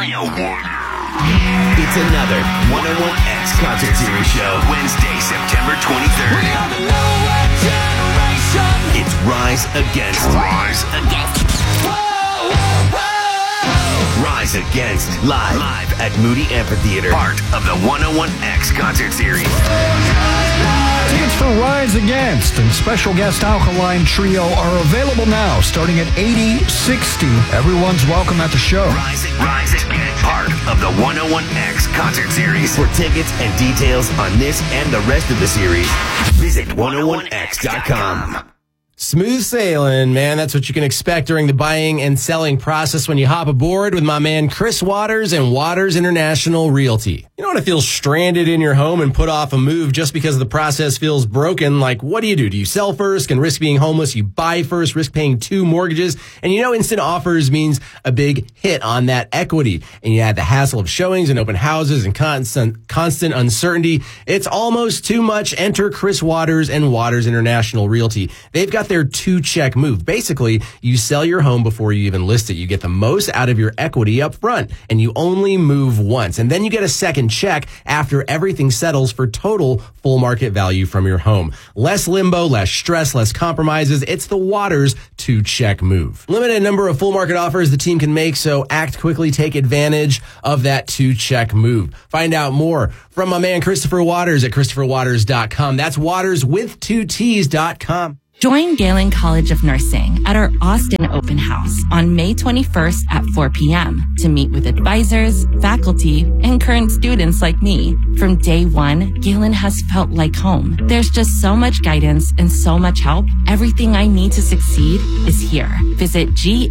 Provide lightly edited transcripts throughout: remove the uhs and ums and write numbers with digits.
It's another 101X Concert Series show. Wednesday, September 23rd. We are the nowhere generation. It's Rise Against. Rise Against. Whoa, whoa, whoa. Rise Against. Live at Moody Amphitheater. Part of the 101X Concert Series. Tickets for Rise Against and special guest Alkaline Trio are available now, starting at $80.60. Everyone's welcome at the show. Rise Against. Part of the 101X Concert Series. For tickets and details on this and the rest of the series, visit 101x.com. Smooth sailing, man. That's what you can expect during the buying and selling process when you hop aboard with my man Chris Waters and Waters International Realty. You know when it feels stranded in your home and put off a move just because the process feels broken? Like, what do? Do you sell first, can risk being homeless? You buy first, risk paying 2 mortgages. And you know instant offers means a big hit on that equity. And you add the hassle of showings and open houses and constant uncertainty. It's almost too much. Enter Chris Waters and Waters International Realty. They've got their 2-check move. Basically, you sell your home before you even list it. You get the most out of your equity up front, and you only move once. And then you get a second check after everything settles for total full market value from your home. Less limbo, less stress, less compromises. It's the Waters 2-check move. Limited number of full market offers the team can make, so act quickly. Take advantage of that 2-check move. Find out more from my man Christopher Waters at ChristopherWaters.com. That's Waters with 2 T's.com. Join Galen College of Nursing at our Austin open house on May 21st at 4 p.m. to meet with advisors, faculty, and current students like me. From day one, Galen has felt like home. There's just so much guidance and so much help. Everything I need to succeed is here. Visit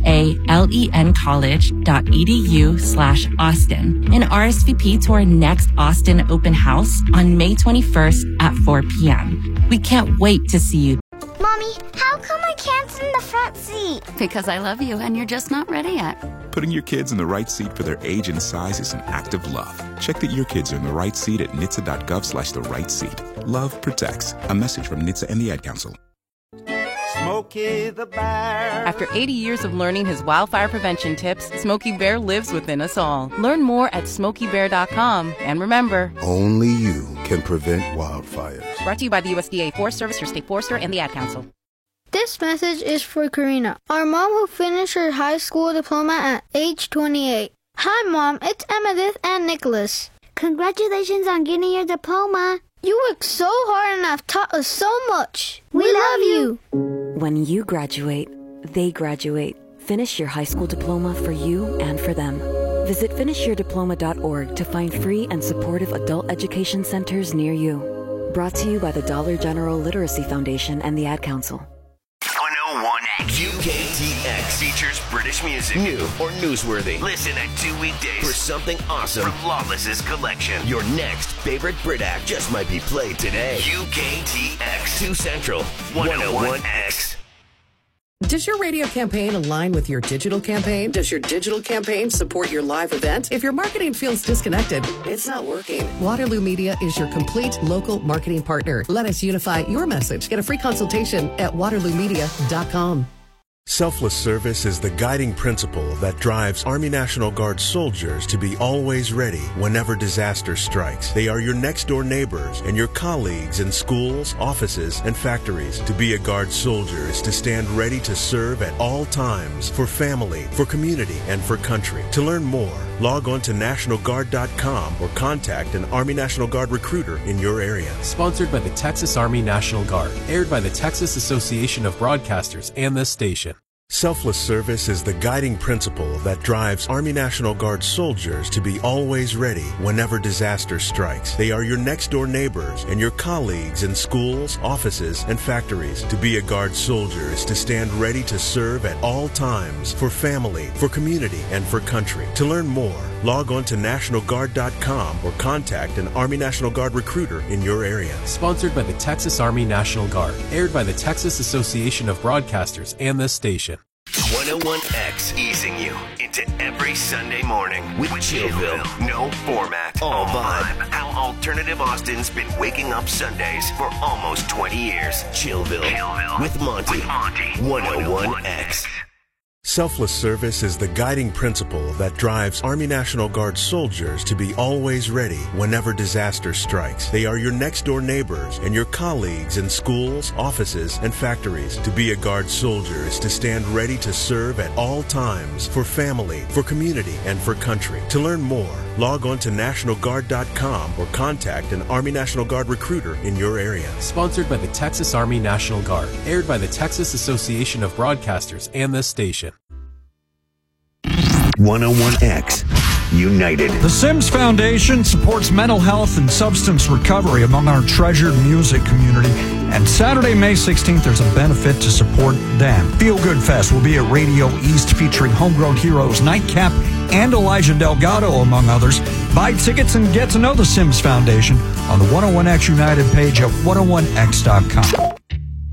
galencollege.edu/Austin and RSVP to our next Austin open house on May 21st at 4 p.m. We can't wait to see you. Mommy, how come I can't sit in the front seat? Because I love you and you're just not ready yet. Putting your kids in the right seat for their age and size is an act of love. Check that your kids are in the right seat at nhtsa.gov/the right seat. Love protects. A message from NHTSA and the Ad Council. Smokey the Bear. After 80 years of learning his wildfire prevention tips, Smokey Bear lives within us all. Learn more at SmokeyBear.com. And remember, only you can prevent wildfires. Brought to you by the USDA Forest Service, your state forester, and the Ad Council. This message is for Karina, our mom who finished her high school diploma at age 28. Hi, Mom. It's Emmettith and Nicholas. Congratulations on getting your diploma. You worked so hard and have taught us so much. We love you. When you graduate, they graduate. Finish your high school diploma for you and for them. Visit finishyourdiploma.org to find free and supportive adult education centers near you. Brought to you by the Dollar General Literacy Foundation and the Ad Council. 101X UKTX features British music, new or newsworthy. Listen at 2 weekdays for something awesome from Lawless's collection. Your next favorite Brit act just might be played today. UKTX 2 Central 101X. Does your radio campaign align with your digital campaign? Does your digital campaign support your live event? If your marketing feels disconnected, it's not working. Waterloo Media is your complete local marketing partner. Let us unify your message. Get a free consultation at waterloomedia.com. Selfless service is the guiding principle that drives Army National Guard soldiers to be always ready whenever disaster strikes. They are your next-door neighbors and your colleagues in schools, offices, and factories. To be a Guard soldier is to stand ready to serve at all times for family, for community, and for country. To learn more, log on to NationalGuard.com or contact an Army National Guard recruiter in your area. Sponsored by the Texas Army National Guard. Aired by the Texas Association of Broadcasters and this station. Selfless service is the guiding principle that drives Army National Guard soldiers to be always ready whenever disaster strikes. They are your next-door neighbors and your colleagues in schools, offices, and factories. To be a Guard soldier is to stand ready to serve at all times for family, for community, and for country. To learn more, log on to NationalGuard.com or contact an Army National Guard recruiter in your area. Sponsored by the Texas Army National Guard. Aired by the Texas Association of Broadcasters and this station. 101X easing you into every Sunday morning with Chillville. No format, all vibe. How Alternative Austin's been waking up Sundays for almost 20 years. Chillville with Monty. 101X. Selfless service is the guiding principle that drives Army National Guard soldiers to be always ready whenever disaster strikes. They are your next-door neighbors and your colleagues in schools, offices, and factories. To be a Guard soldier is to stand ready to serve at all times for family, for community, and for country. To learn more, log on to NationalGuard.com or contact an Army National Guard recruiter in your area. Sponsored by the Texas Army National Guard. Aired by the Texas Association of Broadcasters and this station. 101X United. The Sims Foundation supports mental health and substance recovery among our treasured music community. And Saturday, May 16th, there's a benefit to support them. Feel Good Fest will be at Radio East featuring Homegrown Heroes, Nightcap, and Elijah Delgado, among others. Buy tickets and get to know the Sims Foundation on the 101X United page at 101x.com.